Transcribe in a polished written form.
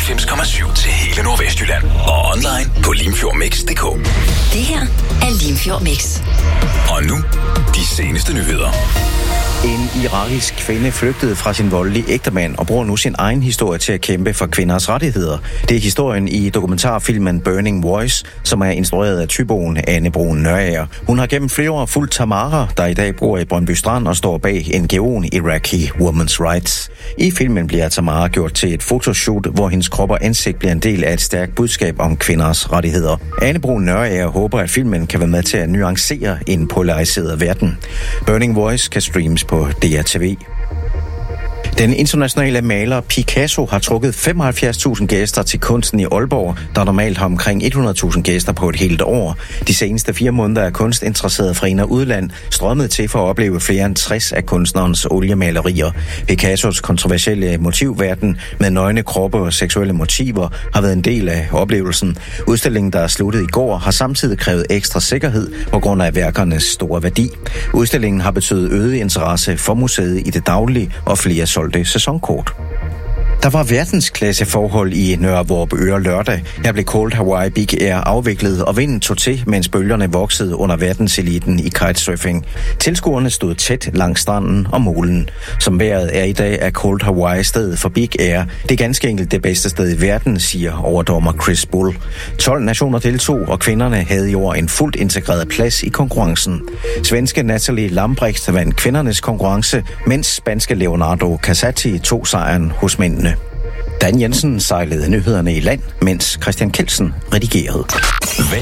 99,7 til hele Nordvestjylland. Og online på limfjordmix.dk. Det her er Limfjord Mix. Og nu, de seneste nyheder. En irakisk kvinde flygtede fra sin voldelige ægtemand og bruger nu sin egen historie til at kæmpe for kvinders rettigheder. Det er historien i dokumentarfilmen Burning Voice, som er instrueret af tyboen Anne Brun Nørager. Hun har gennem flere år fulgt Tamara, der i dag bor i Brøndby Strand og står bag NGO'en Iraqi Women's Rights. I filmen bliver Tamara gjort til et fotoshoot, hvor hendes krop og ansigt bliver en del af et stærkt budskab om kvinders rettigheder. Anne Brun Nørager håber, at filmen kan være med til at nuancere en polariseret verden. Burning Voice kan streames på DRTV. Den internationale maler Picasso har trukket 75.000 gæster til kunsten i Aalborg, der normalt har omkring 100.000 gæster på et helt år. De seneste 4 måneder er kunstinteresserede fra ind- og udland strømmet til for at opleve flere end 60 af kunstnerens oliemalerier. Picassos kontroversielle motivverden med nøgne kroppe og seksuelle motiver har været en del af oplevelsen. Udstillingen, der er sluttet i går, har samtidig krævet ekstra sikkerhed på grund af værkernes store værdi. Udstillingen har betydet øget interesse for museet i det daglige og flere solgte sæsonkort. Der var verdensklasseforhold i Nørre Vorupør lørdag. Her blev Cold Hawaii Big Air afviklet, og vinden tog til, mens bølgerne voksede under verdenseliten i kitesurfing. Tilskuerne stod tæt langs stranden og molen. Som vejret er i dag, er Cold Hawaii stedet for Big Air. Det er ganske enkelt det bedste sted i verden, siger overdommer Chris Bull. 12 nationer deltog, og kvinderne havde i år en fuldt integreret plads i konkurrencen. Svenske Natalie Lambrecht vandt kvindernes konkurrence, mens spanske Leonardo Casati tog sejren hos mændene. Dan Jensen sejlede nyhederne i land, mens Christian Kelsen redigerede. Hvad